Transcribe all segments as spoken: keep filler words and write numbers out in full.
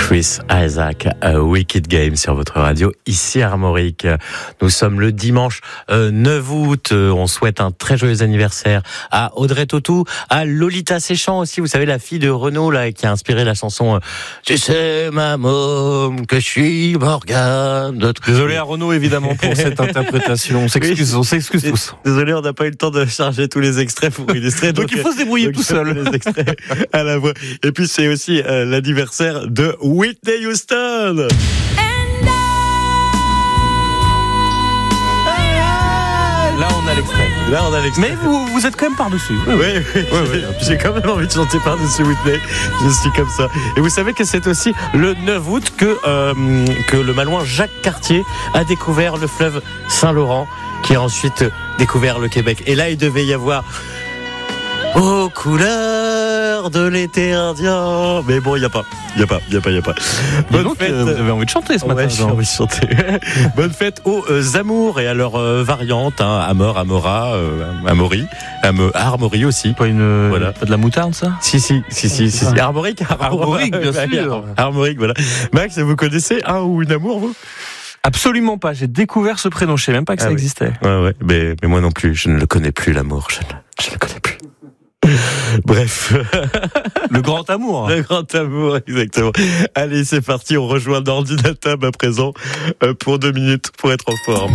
Chris Isaak, a Wicked Game sur votre radio, ici Armorique. Nous sommes le dimanche euh, neuf août. Euh, on souhaite un très joyeux anniversaire à Audrey Tautou, à Lolita Séchant aussi. Vous savez, la fille de Renaud là, qui a inspiré la chanson euh, Tu sais, ma môme, que je suis Morgane. D'autres... Désolé à Renaud, évidemment, pour cette interprétation. On s'excuse, on s'excuse tous. Désolé, on n'a pas eu le temps de charger tous les extraits pour illustrer. donc, donc il faut se débrouiller donc, tout seul. Les extraits à la voix. Et puis, c'est aussi euh, l'anniversaire de Whitney Houston. Là, on a l'extrait. Là, on a l'extrait. Mais vous, vous êtes quand même par-dessus. Oui, oui, oui, oui, oui. J'ai quand même envie de chanter par-dessus Whitney. Je suis comme ça. Et vous savez que c'est aussi le neuf août que, euh, que le Malouin Jacques Cartier a découvert le fleuve Saint-Laurent, qui a ensuite découvert le Québec. Et là, il devait y avoir aux couleurs de l'été indien. Mais bon, il n'y a pas. Il n'y a pas, il n'y a pas, il n'y a pas. Bonne donc, fête. Vous avez envie de chanter ce matin. Ouais, j'ai envie de chanter. Bonne fête aux euh, amours et à leurs euh, variantes, hein, Amor, Amora, euh, Amaury, Am- Armory aussi. Pas une, voilà. Pas de la moutarde, ça? Si, si, si, si, si, si. Armorique, Armorique, bien sûr. Armorique, voilà. Max, vous connaissez un ou une amour, vous? Absolument pas. J'ai découvert ce prénom. Je ne savais même pas que ah ça oui. existait. Ouais, ouais. Mais, mais moi non plus. Je ne le connais plus, l'amour. Je ne, je ne le connais plus. Bref. Le grand amour. Le grand amour, exactement. Allez, c'est parti. On rejoint Nordinatab à présent pour deux minutes pour être en forme.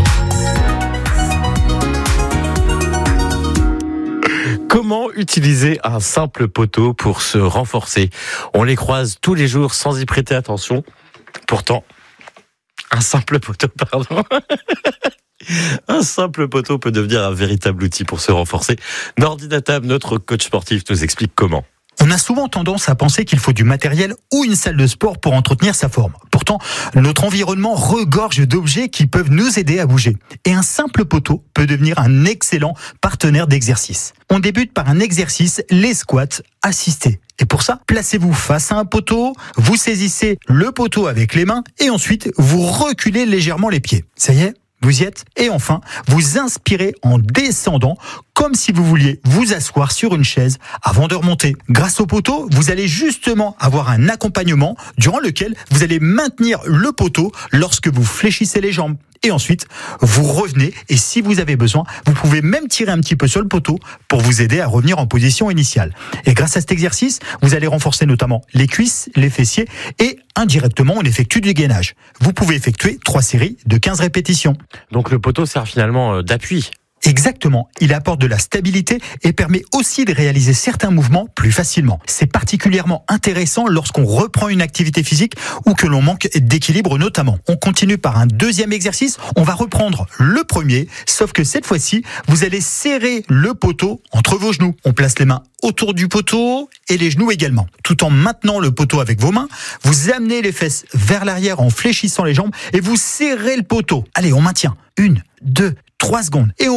Comment utiliser un simple poteau pour se renforcer? On les croise tous les jours sans y prêter attention. Pourtant, un simple poteau, pardon. Un simple poteau peut devenir un véritable outil pour se renforcer. Nordinatab, notre coach sportif, nous explique comment. On a souvent tendance à penser qu'il faut du matériel ou une salle de sport pour entretenir sa forme. Pourtant, notre environnement regorge d'objets qui peuvent nous aider à bouger. Et un simple poteau peut devenir un excellent partenaire d'exercice. On débute par un exercice, les squats assistés. Et pour ça, placez-vous face à un poteau, vous saisissez le poteau avec les mains et ensuite vous reculez légèrement les pieds. Ça y est ? Vous y êtes. Et enfin, vous inspirez en descendant, comme si vous vouliez vous asseoir sur une chaise avant de remonter. Grâce au poteau, vous allez justement avoir un accompagnement durant lequel vous allez maintenir le poteau lorsque vous fléchissez les jambes. Et ensuite, vous revenez et si vous avez besoin, vous pouvez même tirer un petit peu sur le poteau pour vous aider à revenir en position initiale. Et grâce à cet exercice, vous allez renforcer notamment les cuisses, les fessiers et indirectement, on effectue du gainage. Vous pouvez effectuer trois séries de quinze répétitions. Donc le poteau sert finalement d'appui. Exactement, il apporte de la stabilité et permet aussi de réaliser certains mouvements plus facilement. C'est particulièrement intéressant lorsqu'on reprend une activité physique ou que l'on manque d'équilibre notamment. On continue par un deuxième exercice, on va reprendre le premier, sauf que cette fois-ci, vous allez serrer le poteau entre vos genoux. On place les mains autour du poteau et les genoux également. Tout en maintenant le poteau avec vos mains, vous amenez les fesses vers l'arrière en fléchissant les jambes et vous serrez le poteau. Allez, on maintient. Une, deux, trois secondes. Et on